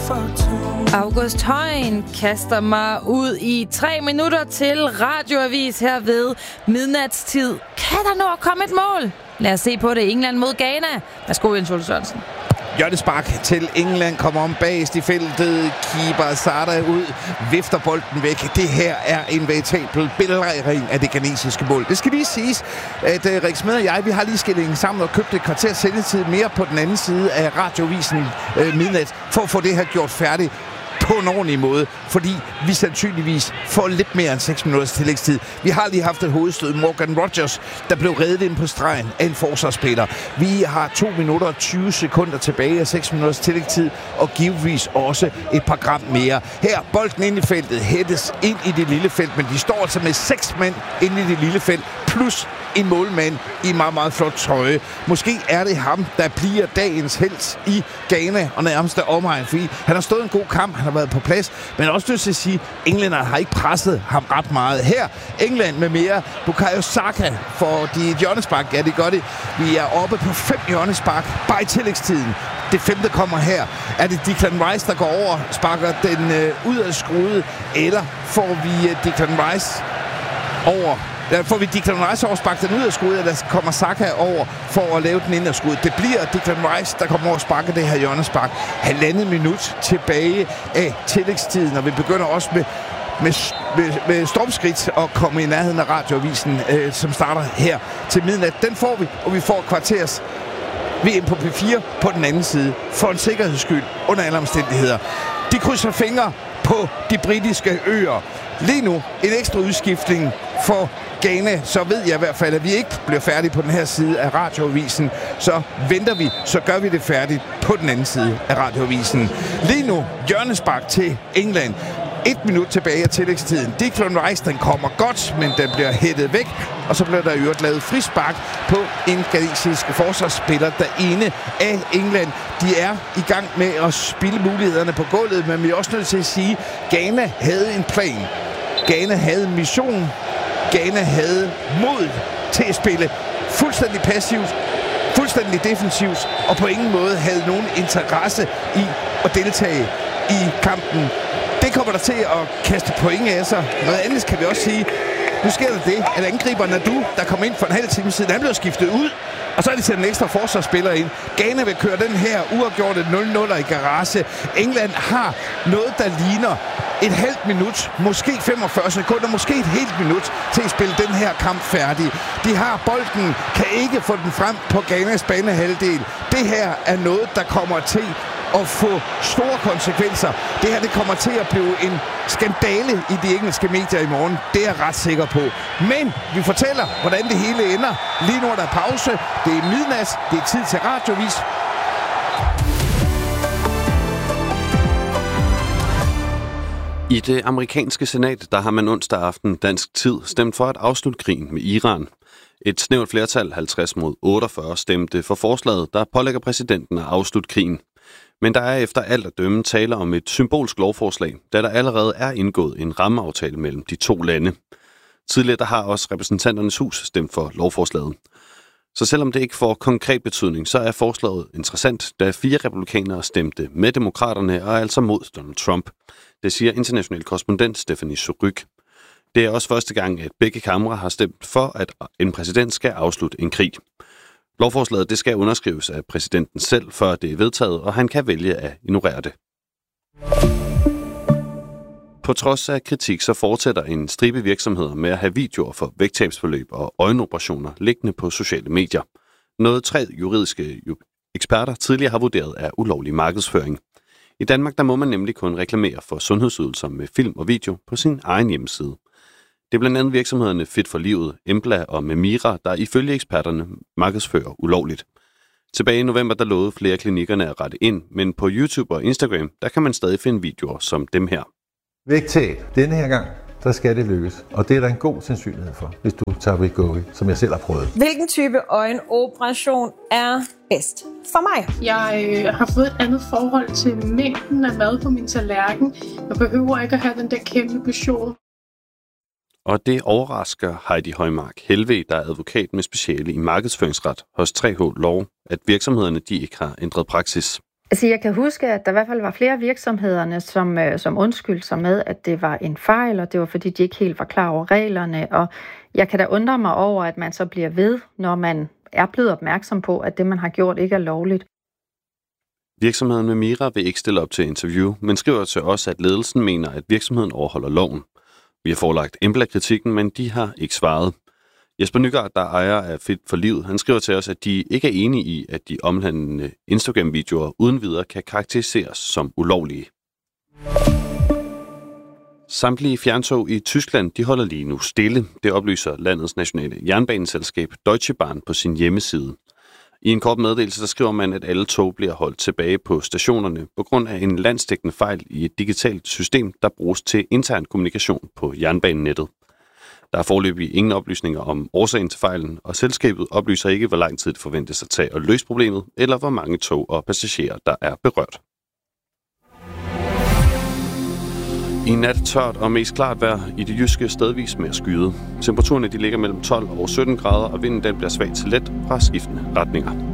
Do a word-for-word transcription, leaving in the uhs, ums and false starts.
August Højen kaster mig ud i tre minutter til radioavis her ved midnatstid. Kan der nå at komme et mål? Lad os se på det. England mod Ghana. Værsgo, Jens Ole Sørensen. Hjørnespark til England kommer om bagest i feltet. Keeper Sada ud, vifter bolden væk. Det her er en veritabel billedræring af det ghanesiske mål. Det skal lige siges, at uh, Rik Smed og jeg, vi har lige skillingen sammen og købt et kvarter sendetid mere på den anden side af radiovisen uh, midnat, for at få det her gjort færdigt på en ordentlig måde, fordi vi sandsynligvis får lidt mere end seks minutters tillægstid. Vi har lige haft et hovedstød, Morgan Rogers, der blev reddet ind på stregen af en forsvarsspiller. Vi har to minutter og tyve sekunder tilbage af seks minutters tillægstid, og givetvis også et par gram mere. Her, bolden ind i feltet, hættes ind i det lille felt, men de står altså med seks mænd ind i det lille felt, plus en målmand i meget, meget flot trøje. Måske er det ham, der bliver dagens helt i Ghana og nærmeste omegn, fordi han har stået en god kamp, han har været på plads, men også nødt til at sige, at englænderne har ikke presset ham ret meget. Her, England med mere Bukayo Saka, for de et hjørnespark. Ja, det gør det. Vi er oppe på fem hjørnespark, bare i tillægstiden. Det femte kommer her. Er det Declan Rice, der går over, sparker den øh, ud af skruet, eller får vi øh, Declan Rice over? Der får vi Declan Rice over, sparker den ud af skuddet, eller kommer Saka over for at lave den ind af skuddet. Det bliver Declan Rice, der kommer over og sparker det her hjørnespark. Halvandet minut tilbage af tillægstiden, og vi begynder også med, med, med, med stormskridt at komme i nærheden af radioavisen, øh, som starter her til midnat. Den får vi, og vi får kvarters V M på P fire på den anden side, for en sikkerheds skyld, under alle omstændigheder. De krydser fingre på de britiske øer. Lige nu en ekstra udskiftning for Ghana, så ved jeg i hvert fald, at vi ikke bliver færdige på den her side af radioavisen. Så venter vi, så gør vi det færdigt på den anden side af radioavisen. Lige nu, hjørnespark til England. Et minut tilbage af tillægstiden. Declan Rice, den kommer godt, men den bliver hættet væk. Og så bliver der i øvrigt lavet frispark på en ghanesisk forsvarsspiller, der ene af England. De er i gang med at spille mulighederne på gulvet, men vi er også nødt til at sige, at Ghana havde en plan. Ghana havde en mission. Ghana havde mod til at spille fuldstændig passivt, fuldstændig defensivt, og på ingen måde havde nogen interesse i at deltage i kampen. Det kommer der til at kaste point af sig. Noget andet kan vi også sige. Nu sker der det, at angriberen Nadu, der kom ind for en halv time siden, han blev skiftet ud. Og så er de sendt en ekstra forsvarsspiller ind. Ghana vil køre den her uafgjorte nul nul i garage. England har noget, der ligner et halvt minut, måske femogfyrre sekunder, måske et helt minut til at spille den her kamp færdig. De har bolden, kan ikke få den frem på Ghanas banehalvdel. Det her er noget, der kommer til at få store konsekvenser. Det her det kommer til at blive en skandale i de engelske medier i morgen. Det er jeg ret sikker på. Men vi fortæller, hvordan det hele ender. Lige nu er der pause. Det er midnat. Det er tid til radiovis. I det amerikanske senat, der har man onsdag aften dansk tid stemt for at afslutte krigen med Iran. Et snævert flertal, halvtreds mod otteogfyrre, stemte for forslaget, der pålægger præsidenten at afslutte krigen. Men der er efter alt at dømme tale om et symbolsk lovforslag, da der allerede er indgået en rammeaftale mellem de to lande. Tidligere der har også repræsentanternes hus stemt for lovforslaget. Så selvom det ikke får konkret betydning, så er forslaget interessant, da fire republikanere stemte med demokraterne og altså mod Donald Trump. Det siger international korrespondent Stephanie Suryk. Det er også første gang, at begge kamre har stemt for, at en præsident skal afslutte en krig. Lovforslaget det skal underskrives af præsidenten selv, før det er vedtaget, og han kan vælge at ignorere det. På trods af kritik, så fortsætter en stribe virksomheder med at have videoer for vægttabsforløb og øjenoperationer liggende på sociale medier. Noget tre juridiske eksperter tidligere har vurderet er ulovlig markedsføring. I Danmark der må man nemlig kun reklamere for sundhedsydelser med film og video på sin egen hjemmeside. Det er blandt andet virksomhederne Fit for Livet, Embla og Memira, der ifølge eksperterne markedsfører ulovligt. Tilbage i november der lovede flere klinikkerne at rette ind, men på YouTube og Instagram der kan man stadig finde videoer som dem her. Vægttab. Denne her gang, der skal det lykkes. Og det er der en god sandsynlighed for, hvis du tager Wegovy, som jeg selv har prøvet. Hvilken type øjenoperation er bedst for mig? Jeg øh, har fået et andet forhold til mængden af mad på min tallerken. Jeg behøver ikke at have den der kæmpe portion. Og det overrasker Heidi Højmark Helve, der er advokat med speciale i markedsføringsret hos tre H Law, at virksomhederne de ikke har ændret praksis. Altså, jeg kan huske, at der i hvert fald var flere virksomhederne, som, øh, som undskyldte sig med, at det var en fejl, og det var fordi, de ikke helt var klar over reglerne. Og jeg kan da undre mig over, at man så bliver ved, når man er blevet opmærksom på, at det, man har gjort, ikke er lovligt. Virksomheden med Mira vil ikke stille op til interview, men skriver til os, at ledelsen mener, at virksomheden overholder loven. Vi har forelagt Embla-kritikken, men de har ikke svaret. Jesper Nygaard, der ejer af Fit for Livet, han skriver til os, at de ikke er enige i, at de omhandlende Instagram-videoer uden videre kan karakteriseres som ulovlige. Samtlige fjerntog i Tyskland de holder lige nu stille. Det oplyser landets nationale jernbaneselskab Deutsche Bahn på sin hjemmeside. I en kort meddelelse der skriver man, at alle tog bliver holdt tilbage på stationerne på grund af en landsdækkende fejl i et digitalt system, der bruges til intern kommunikation på jernbanenettet. Der er foreløbig ingen oplysninger om årsagen til fejlen, og selskabet oplyser ikke, hvor lang tid det forventes at tage at løse problemet, eller hvor mange tog og passagerer, der er berørt. I nat tørt og mest klart vejr i det jyske stedvis med at skyde. Temperaturerne de ligger mellem tolv og sytten grader, og vinden den bliver svag til let fra skiftende retninger.